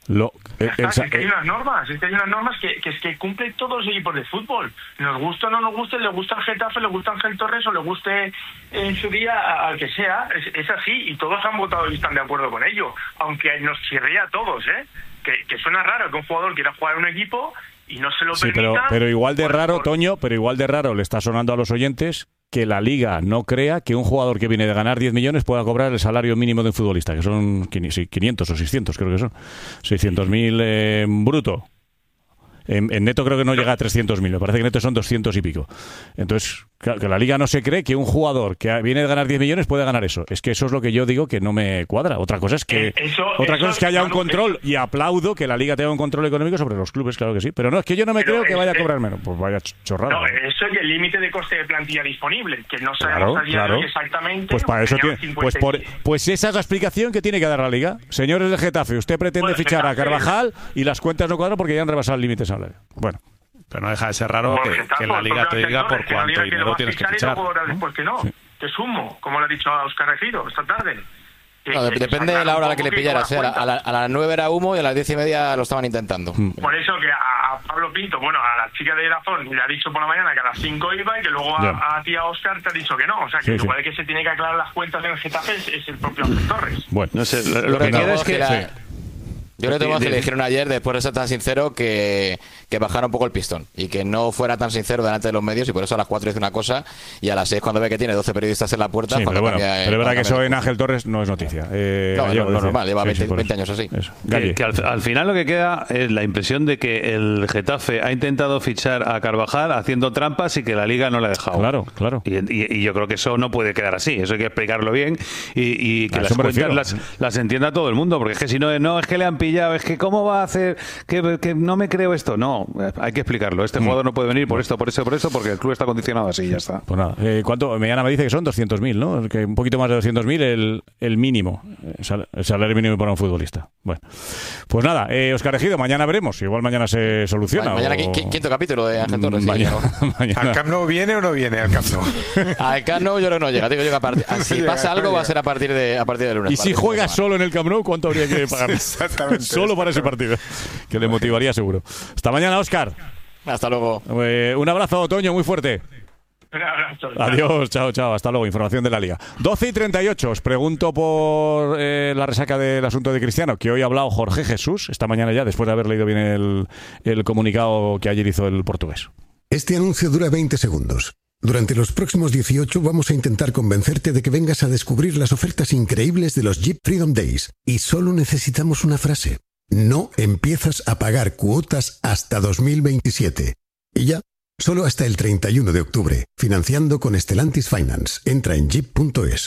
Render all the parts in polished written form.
Es que hay unas normas, que cumplen todos los equipos de fútbol. Nos gusta o no nos guste, le gusta el Getafe, le gusta Ángel Torres o le guste en su día al que sea. Es así y todos han votado y están de acuerdo con ello. Aunque nos chirría a todos, que suena raro que un jugador quiera jugar en un equipo y no se lo permita. Pero igual de raro, Toño, le está sonando a los oyentes que la Liga no crea que un jugador que viene de ganar 10 millones pueda cobrar el salario mínimo de un futbolista, que son 500 o 600, creo que son. 600.000 bruto. En neto creo que no llega a 300.000, me parece que neto son 200 y pico. Entonces, claro, que la Liga no se cree que un jugador que viene de ganar 10 millones puede ganar eso. Es que eso es lo que yo digo que no me cuadra. Otra cosa es que haya un control, y aplaudo que la Liga tenga un control económico sobre los clubes, claro que sí. Pero no, es que yo no me creo que vaya a cobrar menos. Pues vaya chorrada. No, eso y el límite de coste de plantilla disponible, que no sabemos exactamente. Pues para eso pues esa es la explicación que tiene que dar la Liga. Señores de Getafe, usted pretende fichar a Carvajal y las cuentas no cuadran porque ya han rebasado el límite. Bueno, pero no deja de ser raro que la Liga te diga por cuánto dinero tienes que fichar. Después que no, que sumo, como le ha dicho a Óscar Ejido esta tarde. Depende de la hora a la que le pillaras. A las 9 era humo y a las 10:30 lo estaban intentando. Por eso que a Pablo Pinto, a la chica de Dazón le ha dicho por la mañana que a las 5 iba y que luego a ti, a Óscar, te ha dicho que no. O sea, que igual que se tiene que aclarar las cuentas del Getafe es el propio Ángel Torres. Bueno, no sé, lo que queda es que... Yo le tengo que le dijeron ayer, después de ser tan sincero, que bajara un poco el pistón y que no fuera tan sincero delante de los medios, y por eso a las 4 dice una cosa y a las 6, cuando ve que tiene 12 periodistas en la puerta... Sí, pero es verdad que eso en Ángel Torres no es noticia. No, lo normal, lleva 20 años así. Que al final lo que queda es la impresión de que el Getafe ha intentado fichar a Carvajal haciendo trampas y que la Liga no le ha dejado. Claro. Y yo creo que eso no puede quedar así, eso hay que explicarlo bien y que las cuentas las entienda todo el mundo, porque es que si no es que le han pillado, es que cómo va a hacer que no me creo esto. No, hay que explicarlo. Este jugador no puede venir por esto, porque el club está condicionado así, ya está. Pues nada, ¿cuánto? Mañana me dice que son 200.000, ¿no? Que un poquito más de 200.000 el mínimo, el salario mínimo para un futbolista. Bueno, pues nada, Óscar Ejido, mañana veremos, igual mañana se soluciona. Mañana quinto capítulo de Ángel Torres. Mañana. ¿Al Camp Nou viene o no viene al Camp Nou? Al Camp Nou yo creo que no llega. Si pasa algo va a ser a partir de lunes. Y si juega solo en el Camp Nou, ¿cuánto habría que pagar? Exactamente. Solo para ese partido, que le motivaría seguro. Hasta mañana, Óscar. Hasta luego. Un abrazo, Toño, muy fuerte. Un abrazo. Adiós, chao, hasta luego. Información de la Liga. 12:38. Os pregunto por la resaca del asunto de Cristiano, que hoy ha hablado Jorge Jesús, esta mañana ya, después de haber leído bien el comunicado que ayer hizo el portugués. Este anuncio dura 20 segundos. Durante los próximos 18 vamos a intentar convencerte de que vengas a descubrir las ofertas increíbles de los Jeep Freedom Days. Y solo necesitamos una frase. No empiezas a pagar cuotas hasta 2027. Y ya, solo hasta el 31 de octubre. Financiando con Stellantis Finance. Entra en jeep.es.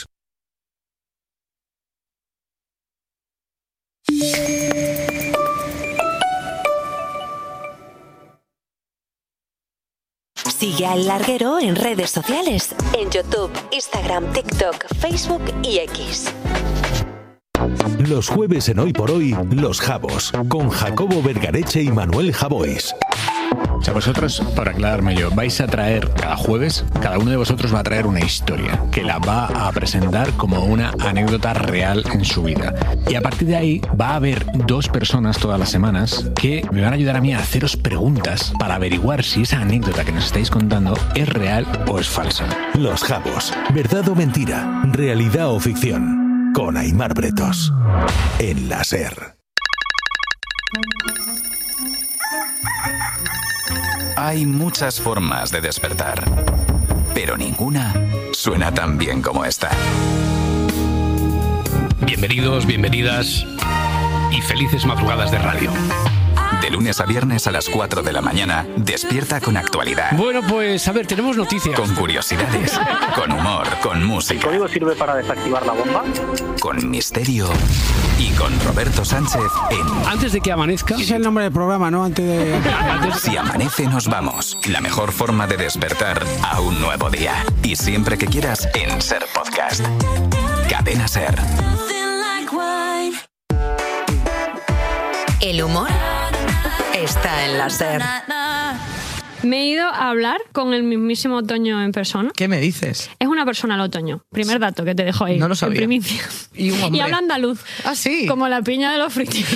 Sigue al Larguero en redes sociales, en YouTube, Instagram, TikTok, Facebook y X. Los jueves en Hoy por Hoy, Los Jabos, con Jacobo Vergareche y Manuel Javois. O sea, vosotros, para aclararme yo, vais a traer cada jueves, cada uno de vosotros va a traer una historia que la va a presentar como una anécdota real en su vida. Y a partir de ahí va a haber 2 personas todas las semanas que me van a ayudar a mí a haceros preguntas para averiguar si esa anécdota que nos estáis contando es real o es falsa. Los Jabos, verdad o mentira, realidad o ficción, con Aimar Bretos, en la SER. Hay muchas formas de despertar, pero ninguna suena tan bien como esta. Bienvenidos, bienvenidas y felices madrugadas de radio. De lunes a viernes a las 4 de la mañana, despierta con actualidad. Bueno, pues a ver, tenemos noticias. Con curiosidades, con humor, con música. ¿El código sirve para desactivar la bomba? Con misterio y con Roberto Sánchez en... Antes de que amanezca... Ese es el nombre del programa, ¿no? Antes de... Si amanece nos vamos. La mejor forma de despertar a un nuevo día. Y siempre que quieras en SER Podcast. Cadena SER. El humor está en la SER. Me he ido a hablar con el mismísimo Otoño en persona. ¿Qué me dices? Es una persona el Otoño. Primer dato que te dejo ahí. No lo sabía. En primicia. Y un hombre. Y habla andaluz. ¿Ah, sí? Como la piña de los fritos.